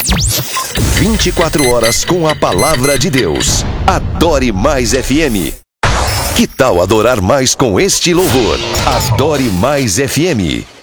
24 horas com a palavra de Deus. Adore Mais FM. Que tal adorar mais com este louvor? Adore Mais FM.